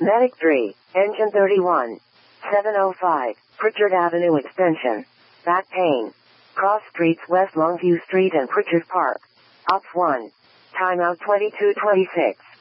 Medic 3, engine 31. 705, Pritchard Avenue extension. Back pain. Cross streets West Longview Street and Pritchard Park. Ops 1. Timeout 22:26.